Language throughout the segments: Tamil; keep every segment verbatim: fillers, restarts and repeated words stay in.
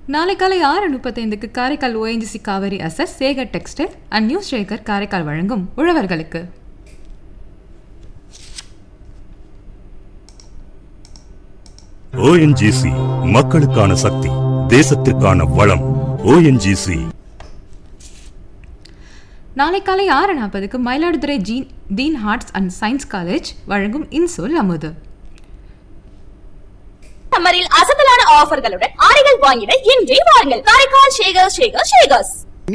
நாளை காலை ஆறு முப்பத்தைந்துக்கு Karaikal ONGC Kaveri assess Sekar textile and news Shekar Karaikal வழங்கும் உழவர்களுக்கு. ஓஎன்ஜிசி மக்களுக்கான சக்தி, தேசத்திற்கான வளம். ஓஎன்ஜிசி. நாளை காலை ஆறு நாற்பதுக்கு Mayiladuthurai gene Deen arts and science college வழங்கும் இன்சொல் அமுது. சம்மரில் அசத்தலான ஆஃபர்களுடன் ஆடைகள் வாங்கிட இன்றே வாருங்கள் காரைக்கால் ஷேகர் ஷேகர் ஷேகர்ஸ்.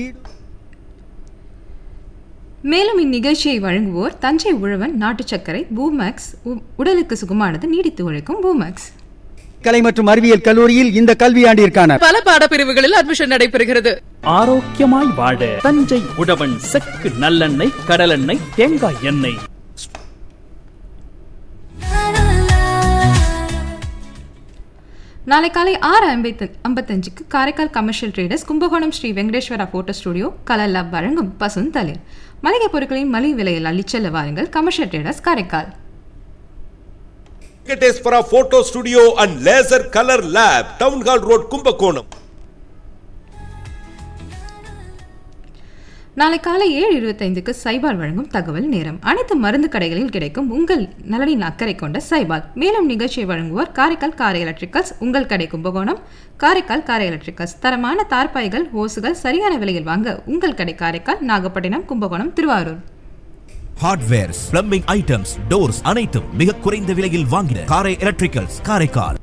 மேலும் இந்நிகழ்ச்சியை வழங்குவோர் தஞ்சை உழவன் நாட்டு சர்க்கரை, பூமேக்ஸ், உடலுக்கு சுகமானது, நீடித்து உழைக்கும் பூமேக்ஸ். கலை மற்றும் அறிவியல் கல்லூரியில் இந்த கல்வியாண்டிற்கான பல பாடப்பிரிவுகளில் அட்மிஷன் நடைபெறுகிறது. ஆரோக்கியமாய் வாழ தஞ்சை உழவன் செக்கு நல்லெண்ணெய், கடலெண்ணெய், தேங்காய் எண்ணெய். நாளை காலை ஆறு ஐம்பத்தி ஐம்பத்தஞ்சுக்கு Karaikal commercial traders Kumbakonam Sri Venkateswara photo studio colour lab வழங்கும் பசுந்தளிர். மளிகை பொருட்களின் மலிவு விலையில் அள்ளிச்செல்ல வாருங்கள். Commercial traders Karaikal. Venkateswara photo studio and laser colour lab, town hall road, Kumbakonam. நாளை காலை ஏழு இருபத்தைந்துக்கு சைபால் வழங்கும் தகவல் நேரம். அனைத்து மருந்து கடைகளில் கிடைக்கும் உங்கள் நலனின் அக்கறை கொண்ட சைபால். மேலும் நிகழ்ச்சியை வழங்குவோர் காரைக்கால் காரை எலக்ட்ரிக்கல்ஸ், உங்கள் கடை கும்பகோணம். காரைக்கால் காரை எலக்ட்ரிக்கல்ஸ் தரமான தார்பாய்கள், ஹோசுகள் சரியான விலையில் வாங்க உங்கள் கடை Karaikal, Nagapattinam, Kumbakonam, Thiruvarur. Hardwares, plumbing items, doors அனைத்தும் மிக குறைந்த விலையில் வாங்கிட காரை எலக்ட்ரிக்கல்ஸ் காரைக்கால்.